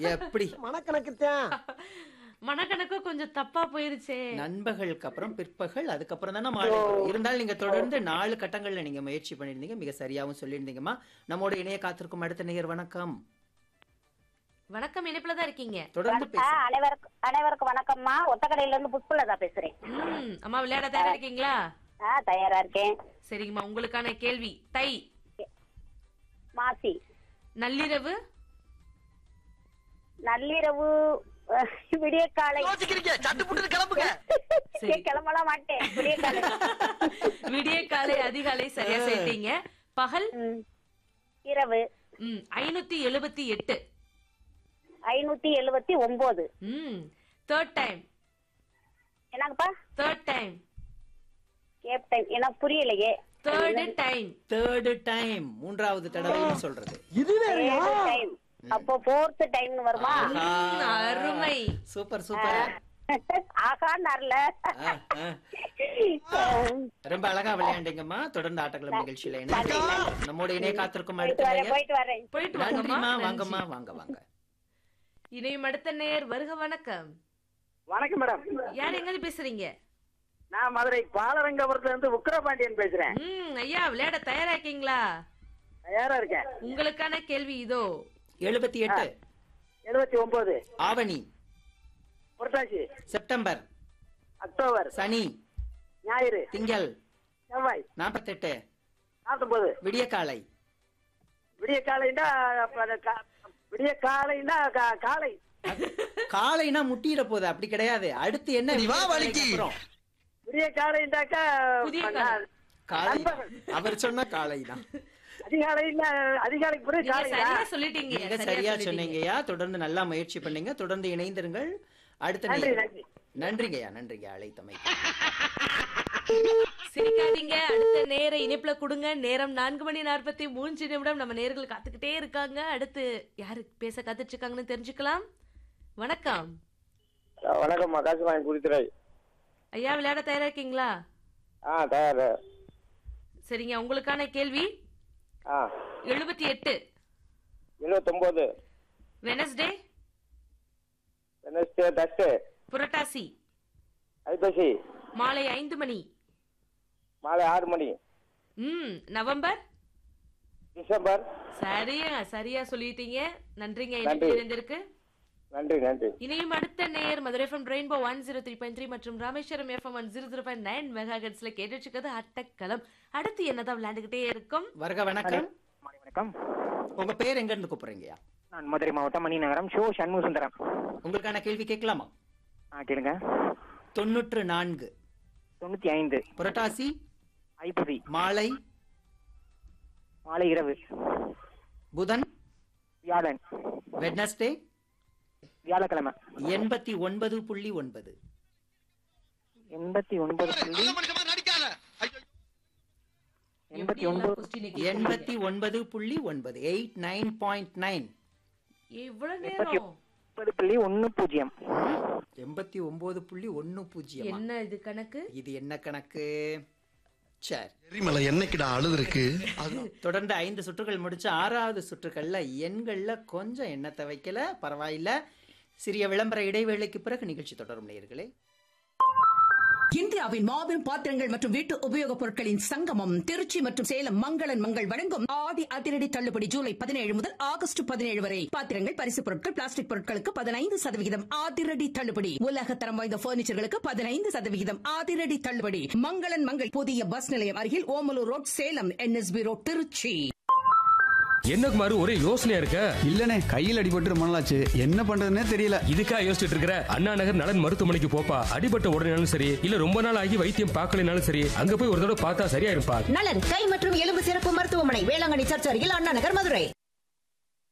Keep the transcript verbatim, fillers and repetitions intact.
எப்படி மனக்கணக்குத்தான். மனக்கணக்கு கொஞ்சம் தப்பா போயிருச்சே. நண்பகலுக்கு அப்புறம் பிற்பகல், அதுக்கப்புறம் தானே மாலை வரும். இருந்தாலும் நீங்க தொடர்ந்து நாலு கட்டங்கள்ல நீங்க முயற்சி பண்ணிருந்தீங்க, மிக சரியாவும் சொல்லியிருந்தீங்கம்மா. நம்மோட இணைய காத்திருக்கும் அடுத்த நேயர். வணக்கம். வணக்கம், இணைப்புல தான் இருக்கீங்க. தொடர்ந்து ஆ, பேசுங்க. அனைவருக்கும் அனைவருக்கும் வணக்கம்மா. ஒத்தக்கடையில இருந்து புஷ்பலதா பேசுறேன். ம், அம்மா விளையாட தயாரா இருக்கீங்களா? ஆ, தயாரா இருக்கேன். சரிங்கம்மா, உங்களுக்கான கேள்வி. தை, மாசி, நள்ளிரவு, நள்ளிரவு, விடிய காலை. கிளம்புங்க. சரி. கிளம்பலாம் மாட்டேன். விடிய காலை. விடிய காலை, அதிகாலை சரியா சொல்லிட்டீங்க. பகல், ம். இரவு, ம், ஐநூத்தி எழுபத்தி எட்டு. ஐநூத்தி எழுபத்தி ஒன்பது. ம், third time, என்னங்கப்பா? Third time, captain எனக்கு புரியலையே. Third time. தேர்டு டைம், மூன்றாவது தடவைன்னு சொல்றது. இது வேறயா? Third time. அப்போ ஃபோர்த் டைம்னு வருமா? ஆஹா. அருமை. Super super. ஆகான்னார்ல. ஆ, ஆ. ரொம்ப அழகா விளையாண்டீங்கம்மா. தொடர்ந்து ஆட்டக்களம் நிகழ்ச்சியில இணைந்து நம்மோட இணைய காத்திருக்கும் போயிட்டு அடுத்த வரேன், நேயர். போயிட்டு வரேன். போயிட்டு வாங்கம்மா. நன்றிம்மா. நன்றி. வாங்கம்மா, வாங்க வாங்க. இணையும் அடுத்த நேயர். வருக வணக்கம். வணக்கம் மேடம். யார் எங்க இருந்து பேசுறீங்க? நான் மதுரை பாலரங்கபுரத்துல இருந்து உக்கிரபாண்டியன் பேசுறேன். ம், ஐயா விளையாட தயாரா இருக்கீங்களா? தயாரா இருக்கேன். உங்களுக்கான கேள்வி இதோ. எழுபத்தி எட்டு, எழுபத்தி ஒன்பது, ஆவணி, புரட்டாசி, செப்டம்பர், அக்டோபர், சனி, ஞாயிறு, திங்கள், செவ்வாய், நாற்பத்தெட்டு, நாற்பத்தொன்பது. விடியக்காலை. விடிய காலைன்னா விடிய காலைன்னா கா- காலை. காலைனா முட்டிட போகுது, அப்படி கிடையாது. அடுத்து என்ன? வா வலிக்கு. அப்புறம் விடிய காலைண்டாக்கா புதிய காலை. காலை. அவர் சொன்ன காலை தான். அதிகாலைன்னா அதிகாலைக்கு பிறகு நீங்க காலையா? சரியா சொல்லிட்டீங்க. நீங்க சரியா சரியா சொல்லிட்டீங்க. சொன்னீங்கய்யா. தொடர்ந்து நல்லா முயற்சி பண்ணீங்க. தொடர்ந்து இணைந்திருங்கள். அடுத்த நன்றி, நேயர். நன்றி. நன்றிங்கய்யா, நன்றிங்க அழைத்தமை. சிரிக்காதீங்க. அடுத்த நேர இணைப்புல கொடுங்க. நேரம் நான்கு மணி நாற்பத்தி மூன்று நிமிடம். நம்ம நேர்கள் காத்துக்கிட்டே இருக்காங்க. அடுத்து யாரு பேச காத்துட்டு இருக்காங்கன்னு தெரிஞ்சுக்கலாம். வணக்கம் வணக்கம், ஆகாசவாணி குறித்துறை. ஐயா, விளையாட தயாரா இருக்கீங்களா? ஆ, தயார். சரிங்க, உங்களுக்கான கேள்வி. ஆ, எழுபத்தி எட்டு, எழுபத்தொன்பது, வெனஸ்டே, வெனஸ்டே, தஸ்டே, புரட்டாசி, ஐப்பசி, மாலை ஐந்து மணி. மாலை ஆறு மணி, ம், நவம்பர். டிசம்பர். சரியா சரியா சொல்லிட்டீங்க. நன்றிங்க. நன்றி. இணைப்பு இணைந்திருக்கு. நன்றி, நன்றி. இனியும் அடுத்த நேயர் Madurai FM rainbow one zero three point three மற்றும் Rameswaram FM one zero zero point nine mega ஹெர்ட்ஸ்ல கேட்டு வச்சுக்கிறது அட்டக்களம். அடுத்து என்னதான் விளையாண்டுகிட்டே இருக்கும். வருக வணக்கம். வணக்கம். உங்க பேர் எங்க இருந்து கூப்பிடுறீங்கய்யா? நான் மதுரை மாவட்டம் மணிநகரம் ஷோ சண்முக சுந்தரம். உங்களுக்கான கேள்வி கேட்கலாமா? ஆ, கேளுங்க. தொண்ணூற்று நான்கு, தொண்ணூத்தி ஐந்து, புரட்டாசி, ஐப்பசி, மாலை, மாலை இரவு, புதன், வியாழன், வெட்னஸ்டே, வியாழக்கிழமை. எண்பத்தி ஒன்பது புள்ளி ஒன்பது. எண்பத்தி ஒன்பது புள்ளி எண்பத்தி ஒன்பது எண்பத்தி ஒன்பது புள்ளி ஒன்பது. Eight nine point nine. எவ்வளவு எண்பத்தி நேரம்? ஒன்பது புள்ளி ஒன்னு பூஜ்ஜியம். எண்பத்தி ஒன்பது புள்ளி ஒன்னு பூஜ்ஜியம். என்ன இது கணக்கு? இது என்ன கணக்கு? சரி, எரிமலை என்னைக்குடா அழுது இருக்கு? தொடர்ந்து ஐந்து சுற்றுகள் முடிச்சு ஆறாவது சுற்றுக்கள்ல எண்கள்ல கொஞ்சம் எண்ணத்தை வைக்கல, பரவாயில்ல. சிறிய விளம்பர இடைவேளைக்கு பிறகு நிகழ்ச்சி தொடரும் நேயர்களே. இந்தியாவின் மாபெரும் பாத்திரங்கள் மற்றும் வீட்டு உபயோகப் பொருட்களின் சங்கமம் திருச்சி மற்றும் சேலம் மங்களன் மங்கள் வழங்கும் ஆடி அதிரடி தள்ளுபடி ஜூலை பதினேழு முதல் ஆகஸ்ட் பதினேழு வரை. பாத்திரங்கள், பரிசு பொருட்கள், பிளாஸ்டிக் பொருட்களுக்கு பதினைந்து சதவிகிதம் அதிரடி தள்ளுபடி. உலக தரம் வாய்ந்த பர்னிச்சர்களுக்கு பதினைந்து சதவிகிதம் அதிரடி தள்ளுபடி. மங்களன் மங்கள் புதிய பஸ் நிலையம் அருகில் Omalur road Salem. NSP road Trichy. என்ன குமாரு, ஒரே யோசனையா இருக்க? இல்லனே, கையில் அடிபட்டு ரொம்ப நாளாச்சு, என்ன பண்றதுன்னே தெரியல. இதுக்கா யோசிச்சுட்டு இருக்கிற? அண்ணா நகர் நலன் மருத்துவமனைக்கு போப்பா. அடிபட்ட உடனேனாலும் சரி, இல்ல ரொம்ப நாள் ஆகி வைத்தியம் பார்க்கலனாலும் சரி, அங்க போய் ஒரு தடவை பார்த்தா சரியா இருப்பா. நலன் கை மற்றும் எலும்பு சிறப்பு மருத்துவமனை, வேளாங்கண்ணி சர்ச் அருகில், அண்ணா நகர், மதுரை.